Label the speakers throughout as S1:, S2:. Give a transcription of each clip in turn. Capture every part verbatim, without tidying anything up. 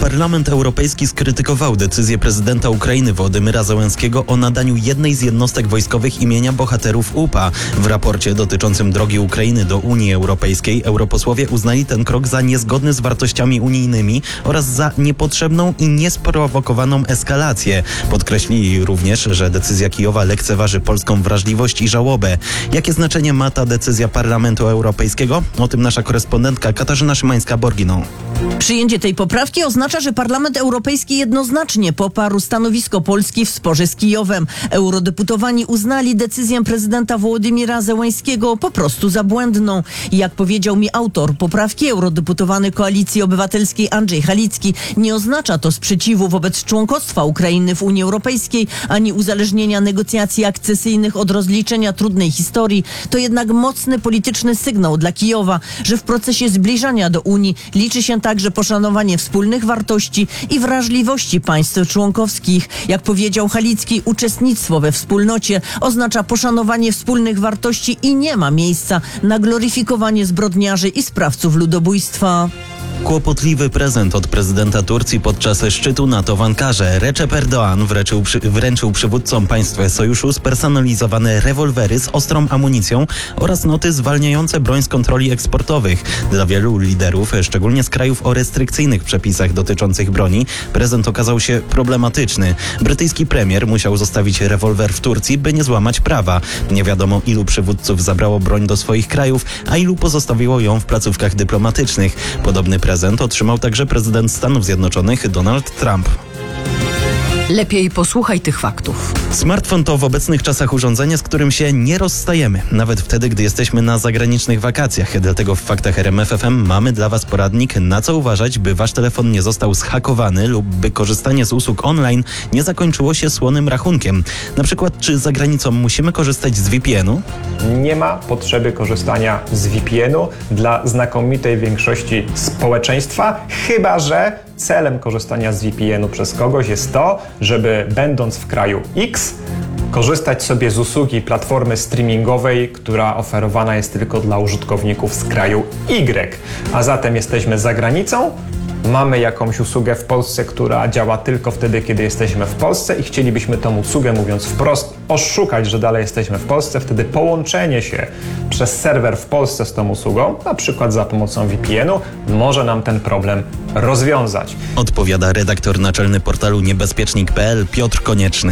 S1: Parlament Europejski skrytykował decyzję prezydenta Ukrainy Wołodymyra Zełenskiego o nadaniu jednej z jednostek wojskowych imienia bohaterów U P A. W raporcie dotyczącym drogi Ukrainy do Unii Europejskiej europosłowie uznali ten krok za niezgodny z wartościami unijnymi oraz za niepotrzebną i niesprowokowaną eskalację. Podkreślili również, że decyzja Kijowa lekceważy polską wrażliwość i żałobę. Jakie znaczenie ma ta decyzja Parlamentu Europejskiego? O tym nasza korespondentka Katarzyna Szymańska-Borginą.
S2: Przyjęcie tej poprawki oznacza, że Parlament Europejski jednoznacznie poparł stanowisko Polski w sporze z Kijowem. Eurodeputowani uznali decyzję prezydenta Wołodymyra Zełenskiego po prostu za błędną. Jak powiedział mi autor poprawki, eurodeputowany Koalicji Obywatelskiej Andrzej Halicki, nie oznacza to sprzeciwu wobec członkostwa Ukrainy w Unii Europejskiej, ani uzależnienia negocjacji akcesyjnych od rozliczenia trudnej historii. To jednak mocny polityczny sygnał dla Kijowa, że w procesie zbliżania do Unii liczy się także poszanowanie wspólnych wartości i wrażliwości państw członkowskich. Jak powiedział Halicki, uczestnictwo we wspólnocie oznacza poszanowanie wspólnych wartości i nie ma miejsca na gloryfikowanie zbrodniarzy i sprawców ludobójstwa.
S1: Kłopotliwy prezent od prezydenta Turcji podczas szczytu NATO w Ankarze. Recep Erdoğan wręczył, przy, wręczył przywódcom państw sojuszu spersonalizowane rewolwery z ostrą amunicją oraz noty zwalniające broń z kontroli eksportowych. Dla wielu liderów, szczególnie z krajów o restrykcyjnych przepisach dotyczących broni, prezent okazał się problematyczny. Brytyjski premier musiał zostawić rewolwer w Turcji, by nie złamać prawa. Nie wiadomo, ilu przywódców zabrało broń do swoich krajów, a ilu pozostawiło ją w placówkach dyplomatycznych. Podobny prezent otrzymał także prezydent Stanów Zjednoczonych Donald Trump.
S3: Lepiej posłuchaj tych faktów.
S1: Smartfon to w obecnych czasach urządzenie, z którym się nie rozstajemy, nawet wtedy, gdy jesteśmy na zagranicznych wakacjach. Dlatego w Faktach R M F F M mamy dla Was poradnik, na co uważać, by Wasz telefon nie został zhakowany lub by korzystanie z usług online nie zakończyło się słonym rachunkiem. Na przykład, czy za granicą musimy korzystać z V P N u?
S4: Nie ma potrzeby korzystania z V P N u dla znakomitej większości społeczeństwa, chyba że celem korzystania z V P N u przez kogoś jest to, żeby będąc w kraju X korzystać sobie z usługi platformy streamingowej, która oferowana jest tylko dla użytkowników z kraju Y. A zatem jesteśmy za granicą, mamy jakąś usługę w Polsce, która działa tylko wtedy, kiedy jesteśmy w Polsce i chcielibyśmy tą usługę, mówiąc wprost, oszukać, że dalej jesteśmy w Polsce. Wtedy połączenie się przez serwer w Polsce z tą usługą, na przykład za pomocą V P N u, może nam ten problem rozwiązać.
S1: Odpowiada redaktor naczelny portalu niebezpiecznik kropka p l Piotr Konieczny.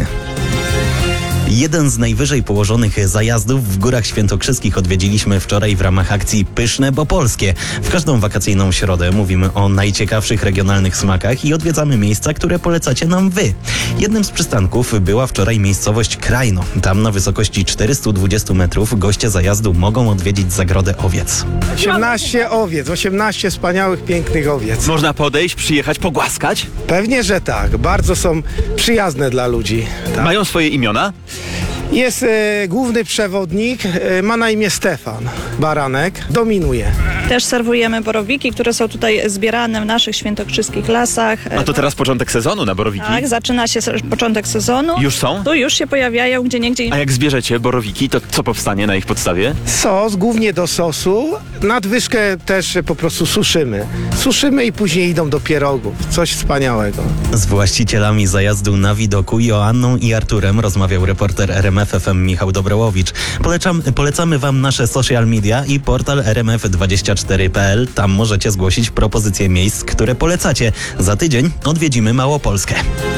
S1: Jeden z najwyżej położonych zajazdów w Górach Świętokrzyskich odwiedziliśmy wczoraj w ramach akcji Pyszne, bo polskie. W każdą wakacyjną środę mówimy o najciekawszych regionalnych smakach i odwiedzamy miejsca, które polecacie nam Wy. Jednym z przystanków była wczoraj miejscowość Krajno. Tam na wysokości czterysta dwadzieścia metrów goście zajazdu mogą odwiedzić zagrodę owiec.
S5: osiemnaście owiec, osiemnaście wspaniałych, pięknych owiec.
S6: Można podejść, przyjechać, pogłaskać?
S5: Pewnie, że tak. Bardzo są przyjazne dla ludzi. Tak.
S6: Mają swoje imiona?
S5: Jest e, główny przewodnik, e, ma na imię Stefan Baranek, dominuje.
S7: Też serwujemy borowiki, które są tutaj zbierane w naszych świętokrzyskich lasach.
S6: A to teraz początek sezonu na borowiki?
S7: Tak, zaczyna się se- początek sezonu.
S6: Już są?
S7: Tu już się pojawiają gdzieniegdzie.
S6: A jak zbierzecie borowiki, to co powstanie na ich podstawie?
S5: Sos, głównie do sosu. Nadwyżkę też po prostu suszymy. Suszymy i później idą do pierogów. Coś wspaniałego.
S1: Z właścicielami zajazdu na widoku Joanną i Arturem rozmawiał reporter R M F F M Michał Dobrołowicz. Polecam, polecamy Wam nasze social media i portal R M F dwadzieścia cztery kropka p l. Tam możecie zgłosić propozycje miejsc, które polecacie. Za tydzień odwiedzimy Małopolskę.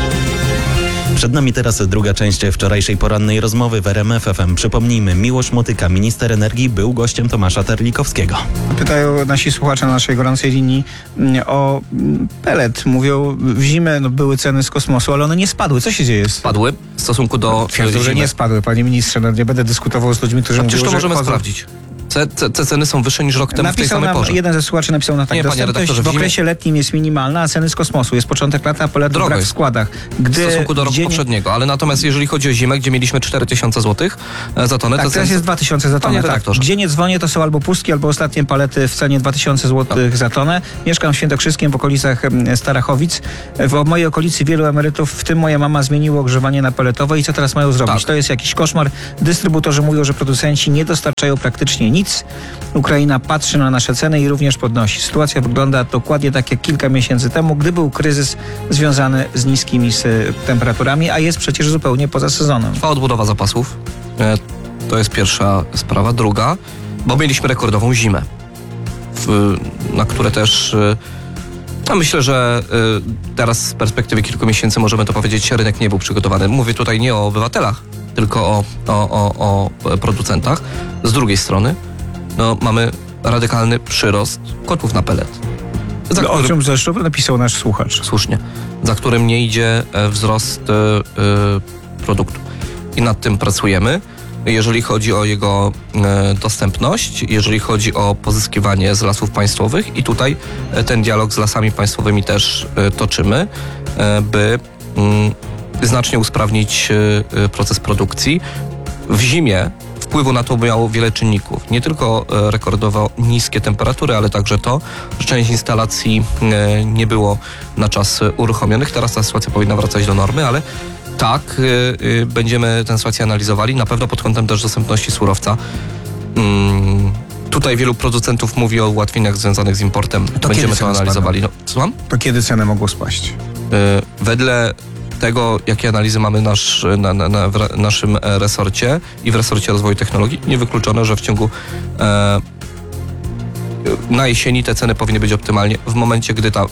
S1: Przed nami teraz druga część wczorajszej porannej rozmowy w R M F F M. Przypomnijmy, Miłosz Motyka, minister energii, był gościem Tomasza Terlikowskiego.
S8: Pytają nasi słuchacze na naszej gorącej linii o pelet. Mówią, w zimę no, były ceny z kosmosu, ale one nie spadły. Co się dzieje?
S9: Spadły w stosunku do
S8: Twierdzą, że nie spadły, panie ministrze. No, nie będę dyskutował z ludźmi, którzy
S9: A
S8: mówią,
S9: przecież to
S8: że
S9: możemy
S8: chodzą...
S9: sprawdzić. Te, te, te ceny są wyższe niż rok temu
S8: napisał
S9: w tej samej
S8: nam,
S9: porze.
S8: Jeden ze słuchaczy napisał na tak.
S9: Nie, panie
S8: Dostępność
S9: redaktorze,
S8: w
S9: w zimie...
S8: okresie letnim jest minimalna, a ceny z kosmosu. Jest początek lata, a peletu brak w składach. Gdy
S9: w stosunku do roku
S8: dzień...
S9: poprzedniego. Ale natomiast jeżeli chodzi o zimę, gdzie mieliśmy cztery tysiące złotych za tonę...
S8: Tak,
S9: to
S8: teraz
S9: ceny...
S8: jest dwa tysiące za tonę. Tak. Gdzie nie dzwonię, to są albo pustki, albo ostatnie palety w cenie dwa tysiące złotych tak. za tonę. Mieszkam w Świętokrzyskiem w okolicach Starachowic. W mojej okolicy wielu emerytów, w tym moja mama, zmieniło ogrzewanie na peletowe i co teraz mają zrobić?
S9: Tak.
S8: To jest jakiś koszmar. Dystrybutorzy mówią, że producenci nie dostarczają praktycznie nic. nic. Ukraina patrzy na nasze ceny i również podnosi. Sytuacja wygląda dokładnie tak jak kilka miesięcy temu, gdy był kryzys związany z niskimi s- temperaturami, a jest przecież zupełnie poza sezonem.
S9: Trwa odbudowa zapasów. E, To jest pierwsza sprawa. Druga, bo mieliśmy rekordową zimę, w, na które też... e, No myślę, że e, teraz z perspektywy kilku miesięcy możemy to powiedzieć, rynek nie był przygotowany. Mówię tutaj nie o obywatelach, tylko o, o, o, o producentach. Z drugiej strony no, mamy radykalny przyrost kotłów na pelet. Za
S8: O
S9: którym-
S8: czym zresztą napisał nasz słuchacz.
S9: Słusznie. Za którym nie idzie e, wzrost e, e, produktu. I nad tym pracujemy. Jeżeli chodzi o jego e, dostępność, jeżeli chodzi o pozyskiwanie z lasów państwowych i tutaj e, ten dialog z lasami państwowymi też e, toczymy, e, by mm, znacznie usprawnić e, e, proces produkcji. W zimie wpływu na to miało wiele czynników. Nie tylko e, rekordowo niskie temperatury, ale także to, że część instalacji e, nie było na czas e, uruchomionych. Teraz ta sytuacja powinna wracać do normy, ale tak, y, y, będziemy tę sytuację analizowali, na pewno pod kątem też dostępności surowca. Mm, tutaj wielu producentów mówi o ułatwieniach związanych z importem.
S8: kiedy
S9: Będziemy to
S8: ceny
S9: analizowali. No, słucham?
S8: To kiedy ceny mogą spaść?
S9: Y, wedle tego, jakie analizy mamy nasz, na, na, na, w re- naszym e, resorcie i w resorcie rozwoju technologii, niewykluczone, że w ciągu e, na jesieni te ceny powinny być optymalnie. W momencie, gdy ta e,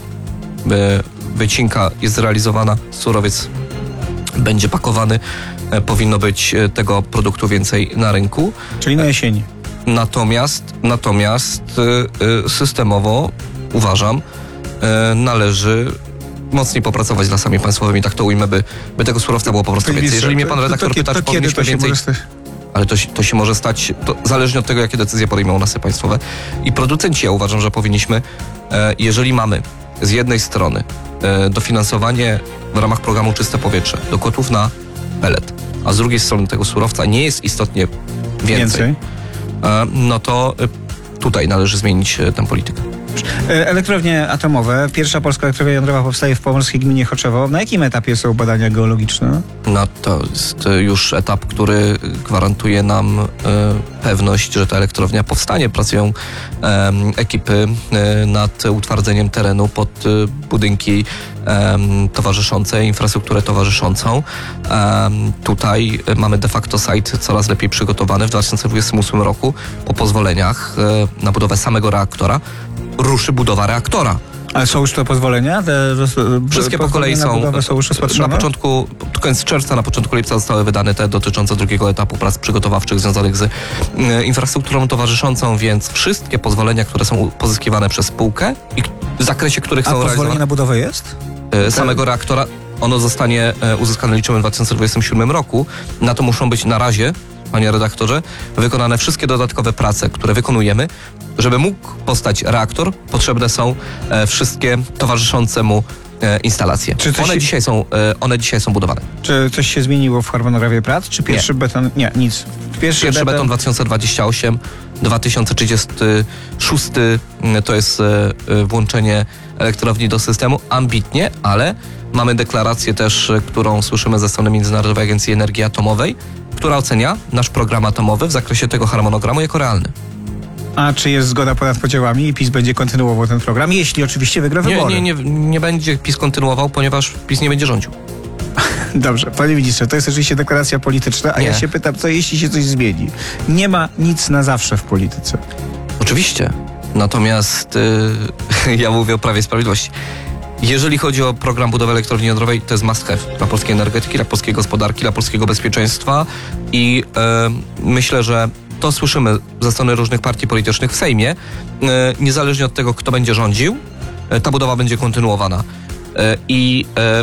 S9: wycinka jest zrealizowana, surowiec będzie pakowany, e, powinno być e, tego produktu więcej na rynku.
S8: Czyli na jesieni.
S9: Natomiast, natomiast e, e, systemowo uważam, e, należy mocniej popracować z lasami państwowymi, tak to ujmę, by, by tego surowca było po prostu więcej. Jeżeli mnie pan redaktor pyta, czy powinniśmy więcej... Ale to się, to się może stać, to zależnie od tego, jakie decyzje podejmą lasy państwowe. I producenci, ja uważam, że powinniśmy, e, jeżeli mamy z jednej strony e, dofinansowanie w ramach programu Czyste Powietrze do kotłów na pelet, a z drugiej strony tego surowca nie jest istotnie więcej,
S8: Więcej.
S9: E, no to e, tutaj należy zmienić e, tę politykę.
S8: E, Elektrownie atomowe. Pierwsza polska elektrownia jądrowa powstaje w pomorskiej gminie Choczewo. Na jakim etapie są badania geologiczne?
S9: No to jest e, już etap, który gwarantuje nam e, pewność, że ta elektrownia powstanie. Pracują e, ekipy e, nad utwardzeniem terenu pod e, budynki e, towarzyszące, infrastrukturę towarzyszącą. E, tutaj e, mamy de facto site coraz lepiej przygotowany. W dwa tysiące dwudziestym ósmym roku po pozwoleniach e, na budowę samego reaktora ruszy budowa reaktora.
S8: Ale są już te pozwolenia? Te,
S9: Wszystkie po kolei
S8: pozwolenia na
S9: są.
S8: budowę są już rozpatrzone?
S9: Na początku, pod koniec czerwca, na początku lipca zostały wydane te dotyczące drugiego etapu prac przygotowawczych związanych z e, infrastrukturą towarzyszącą, więc wszystkie pozwolenia, które są pozyskiwane przez spółkę i k- w zakresie których
S8: A
S9: są
S8: pozwolenie
S9: realizowane
S8: na budowę jest?
S9: e, samego reaktora, ono zostanie e, uzyskane liczymy w dwa tysiące dwudziestym siódmym roku. Na to muszą być na razie, panie redaktorze, wykonane wszystkie dodatkowe prace, które wykonujemy. Żeby mógł powstać reaktor, potrzebne są e, wszystkie towarzyszące mu e, instalacje.
S8: Czy coś
S9: One,
S8: się-
S9: dzisiaj są, e, one dzisiaj są budowane.
S8: Czy coś się zmieniło w harmonogramie prac? Czy pierwszy beton? Nie, nic. Pierwszy,
S9: Pierwszy beton dwa tysiące dwudziesty ósmy, dwa tysiące trzydziesty szósty mm, to jest e, e, włączenie elektrowni do systemu. Ambitnie, ale mamy deklarację też, e, którą słyszymy ze strony Międzynarodowej Agencji Energii Atomowej, która ocenia nasz program atomowy w zakresie tego harmonogramu jako realny.
S8: A czy jest zgoda ponad podziałami i PiS będzie kontynuował ten program? Jeśli oczywiście wygra
S9: Nie,
S8: wybory.
S9: nie, nie, nie będzie PiS kontynuował, ponieważ PiS nie będzie rządził.
S8: Dobrze, panie ministrze, to jest oczywiście deklaracja polityczna, a
S9: Nie.
S8: ja się pytam, co jeśli się coś zmieni? Nie ma nic na zawsze w polityce.
S9: Oczywiście. Natomiast y, ja mówię o Prawie i Sprawiedliwości. Jeżeli chodzi o program budowy elektrowni jądrowej, to jest must have dla polskiej energetyki, dla polskiej gospodarki, dla polskiego bezpieczeństwa i y, myślę, że to słyszymy ze strony różnych partii politycznych w Sejmie. Y, niezależnie od tego, kto będzie rządził, y, ta budowa będzie kontynuowana. Y, I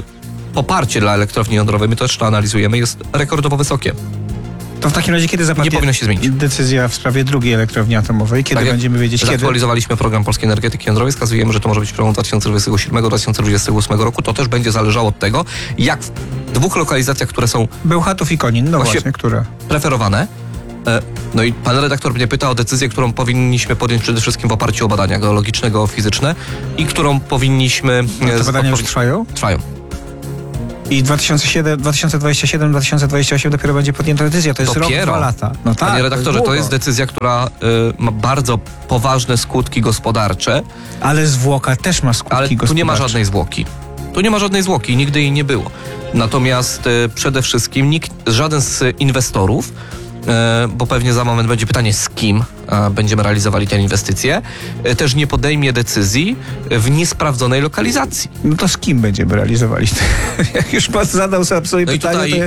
S9: y, poparcie dla elektrowni jądrowej, my też to analizujemy, jest rekordowo wysokie.
S8: To w takim razie kiedy zapadnie
S9: Nie powinno się zmienić.
S8: decyzja w sprawie drugiej elektrowni atomowej? Kiedy
S9: Tak jak
S8: będziemy wiedzieć, kiedy?
S9: Zaktualizowaliśmy program polskiej energetyki jądrowej, wskazujemy, że to może być przełom dwa tysiące dwudziestego siódmego do dwa tysiące dwudziestego ósmego roku. To też będzie zależało od tego, jak w dwóch lokalizacjach, które są
S8: Bełchatów i Konin, no
S9: Właśnie-
S8: właśnie, które?
S9: preferowane. e, No i pan redaktor mnie pyta o decyzję, którą powinniśmy podjąć przede wszystkim w oparciu o badania geologiczne, geofizyczne i którą powinniśmy... e,
S8: Te
S9: z-
S8: badania już
S9: odpowiedzi-
S8: trwają?
S9: Trwają.
S8: I dwa tysiące siedem, dwa tysiące dwudziesty siódmy, dwa tysiące dwudziesty osiem dopiero będzie podjęta decyzja. To jest rok,
S9: Dopiero.
S8: dwa lata. No tak,
S9: Panie redaktorze, to
S8: długo.
S9: jest decyzja, która y, ma bardzo poważne skutki gospodarcze,
S8: Ale zwłoka też ma skutki
S9: ale tu
S8: gospodarcze.
S9: nie ma żadnej zwłoki. Tu nie ma żadnej zwłoki, nigdy jej nie było. Natomiast y, przede wszystkim nikt, żaden z inwestorów, y, bo pewnie za moment będzie pytanie, z kim y, będziemy realizowali te inwestycje, y, też nie podejmie decyzji w niesprawdzonej lokalizacji.
S8: No to z kim będziemy realizowali? Jak już pan zadał sobie
S9: No i
S8: pytanie,
S9: tutaj
S8: to... ja-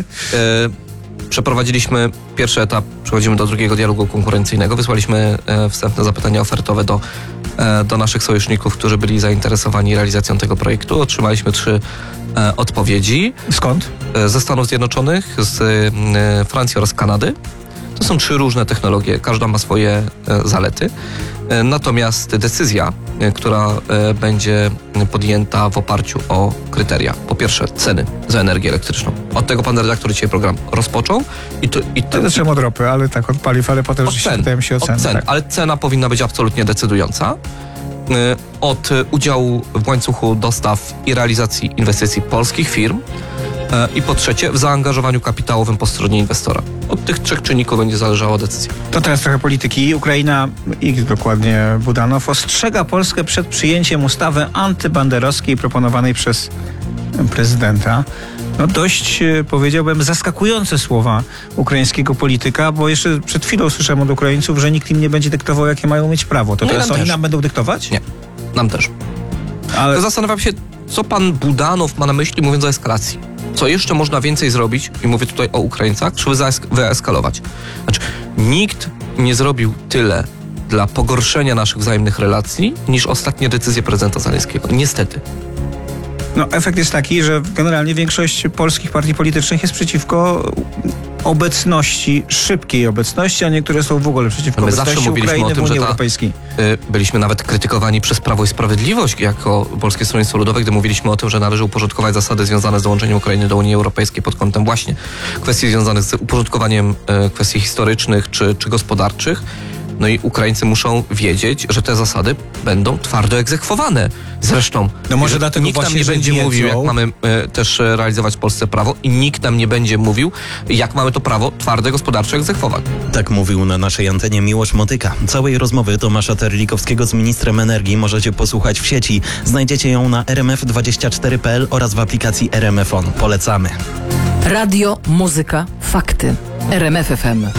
S9: e, przeprowadziliśmy pierwszy etap, przechodzimy do drugiego dialogu konkurencyjnego. Wysłaliśmy e, wstępne zapytania ofertowe do, e, do naszych sojuszników, którzy byli zainteresowani realizacją tego projektu. Otrzymaliśmy trzy e, odpowiedzi
S8: Skąd?
S9: e, ze Stanów Zjednoczonych, z e, Francji oraz Kanady. To są trzy różne technologie, każda ma swoje e, zalety. E, natomiast decyzja, e, która e, będzie podjęta w oparciu o kryteria. Po pierwsze, ceny za energię elektryczną. Od tego pan redaktor dzisiaj program rozpoczął. I to, i to,
S8: To zacząłem od ropy, ale tak, od paliw, ale potem
S9: od
S8: rzeczywiście
S9: cen,
S8: pytałem się o
S9: od
S8: cenę.
S9: cen,
S8: Tak.
S9: ale cena powinna być absolutnie decydująca. Y, Od y, udziału w łańcuchu dostaw i realizacji inwestycji polskich firm. Y, I po trzecie, w zaangażowaniu kapitałowym po stronie inwestora. Od tych trzech czynników będzie zależała decyzja.
S8: To teraz trochę polityki. Ukraina, X dokładnie Budanow, ostrzega Polskę przed przyjęciem ustawy antybanderowskiej proponowanej przez prezydenta. No dość, e, powiedziałbym, zaskakujące słowa ukraińskiego polityka, bo jeszcze przed chwilą słyszałem od Ukraińców, że nikt im nie będzie dyktował, jakie mają mieć prawo. To
S9: Nie,
S8: teraz
S9: nam
S8: oni
S9: też.
S8: nam będą dyktować?
S9: Nie, nam też.
S8: Ale
S9: To zastanawiam się, co pan Budanow ma na myśli, mówiąc o eskalacji. Co jeszcze można więcej zrobić, i mówię tutaj o Ukraińcach, żeby zaesk- wyeskalować. Znaczy, nikt nie zrobił tyle dla pogorszenia naszych wzajemnych relacji, niż ostatnie decyzje prezydenta Zełenskiego. Niestety.
S8: no, efekt jest taki, że generalnie większość polskich partii politycznych jest przeciwko obecności, szybkiej obecności, a niektóre są w ogóle przeciwko
S9: My zawsze
S8: obecności
S9: mówiliśmy
S8: Ukrainy
S9: o tym,
S8: w Unii
S9: że ta-
S8: Europejskiej.
S9: Y, Byliśmy nawet krytykowani przez Prawo i Sprawiedliwość jako Polskie Stronnictwo Ludowe, gdy mówiliśmy o tym, że należy uporządkować zasady związane z dołączeniem Ukrainy do Unii Europejskiej pod kątem właśnie kwestii związanych z uporządkowaniem y, kwestii historycznych czy, czy gospodarczych. No i Ukraińcy muszą wiedzieć, że te zasady będą twardo egzekwowane. Zresztą
S8: No może
S9: jeżeli
S8: dlatego
S9: nikt nam
S8: właśnie,
S9: nie
S8: że
S9: będzie
S8: wiedzą-
S9: mówił, jak mamy y, też y, realizować w Polsce prawo i nikt nam nie będzie mówił, jak mamy to prawo twarde gospodarcze egzekwować.
S1: Tak mówił na naszej antenie Miłosz Motyka. Całej rozmowy Tomasza Terlikowskiego z ministrem energii możecie posłuchać w sieci. Znajdziecie ją na r m f dwadzieścia cztery kropka p l oraz w aplikacji R M F On. Polecamy.
S3: Radio, muzyka, fakty. R M F F M.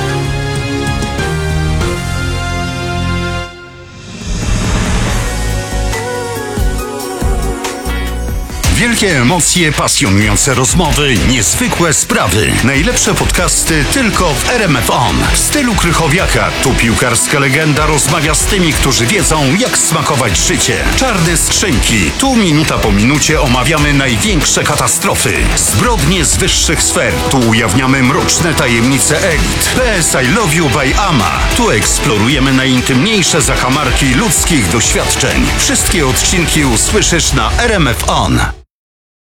S10: Wielkie emocje, pasjonujące rozmowy, niezwykłe sprawy. Najlepsze podcasty tylko w R M F On. W stylu Krychowiaka. Tu piłkarska legenda rozmawia z tymi, którzy wiedzą, jak smakować życie. Czarne skrzynki. Tu minuta po minucie omawiamy największe katastrofy. Zbrodnie z wyższych sfer. Tu ujawniamy mroczne tajemnice elit. P S I Love You by Ama. Tu eksplorujemy najintymniejsze zakamarki ludzkich doświadczeń. Wszystkie odcinki usłyszysz na R M F On.